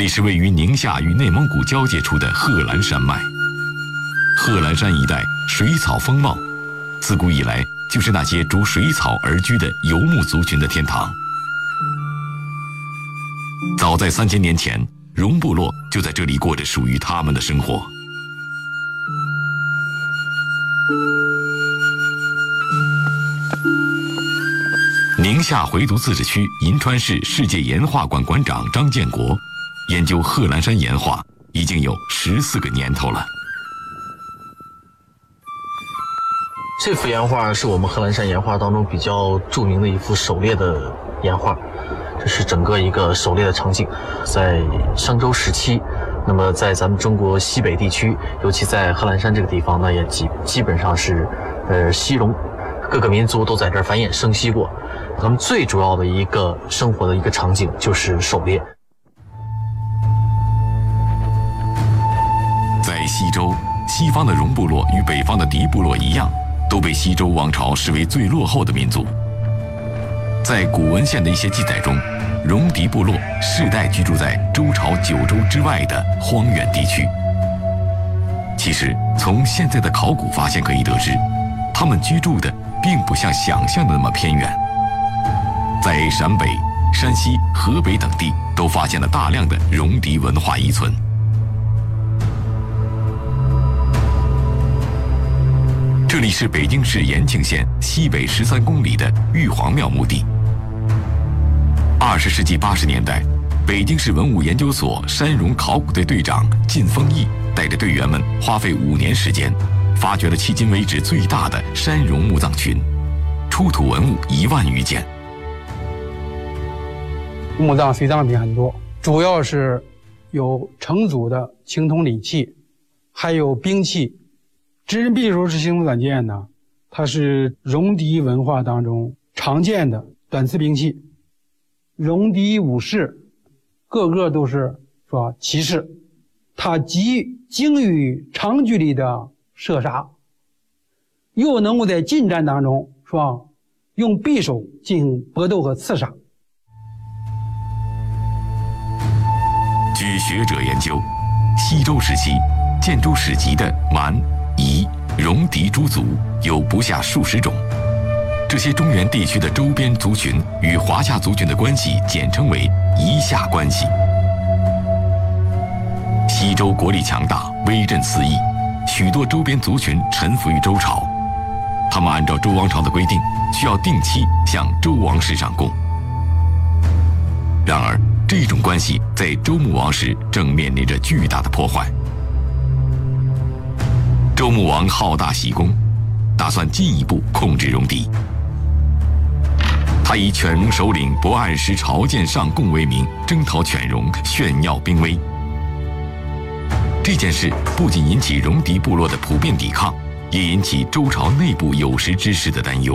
里是位于宁夏与内蒙古交界处的贺兰山脉。贺兰山一带水草丰茂，自古以来就是那些逐水草而居的游牧族群的天堂。早在3000年前，戎部落就在这里过着属于他们的生活。宁夏回族自治区银川市世界岩画馆馆长张建国研究贺兰山岩画已经有14个年头了。 这幅岩画是我们贺兰山岩画当中比较著名的一幅狩猎的岩画，这是整个一个狩猎的场景，在商周时期。那么在咱们中国西北地区，尤其在贺兰山这个地方呢，也基本上是西戎，各个民族都在这儿繁衍生息过。他们最主要的一个生活的一个场景就是狩猎。 在西周，西方的戎部落与北方的狄部落一样，都被西周王朝视为最落后的民族。在古文献的一些记载中，戎狄部落世代居住在周朝9州之外的荒远地区。其实，从现在的考古发现可以得知，他们居住的并不像想象的那么偏远。在陕北、山西、河北等地都发现了大量的戎狄文化遗存。这里是北京市延庆县西北13公里的玉皇庙墓地。20世纪80年代，北京市文物研究所山戎考古队队长靳丰毅带着队员们花费5年时间，发掘了迄今为止最大的山戎墓葬群，出土文物1万余件。 墓葬随葬品很多，主要是有成组的青铜礼器，还有兵器。知人匕首是青铜短剑呢，它是戎狄文化当中常见的短刺兵器。戎狄武士个个都是说骑士，他既精于长距离的射杀，又能够在近战当中是吧，用匕首进行搏斗和刺杀。 据学者研究，西周时期建筑史籍的蛮、夷、戎狄诸族有不下数十种。这些中原地区的周边族群与华夏族群的关系简称为夷夏关系。西周国力强大，威震四夷，许多周边族群臣服于周朝。他们按照周王朝的规定，需要定期向周王室上贡。然而，这种关系在周穆王时正面临着巨大的破坏。周穆王好大喜功，打算进一步控制戎狄。他以犬戎首领不按时朝见上贡为名，征讨犬戎，炫耀兵威。这件事不仅引起戎狄部落的普遍抵抗，也引起周朝内部有识之士的担忧。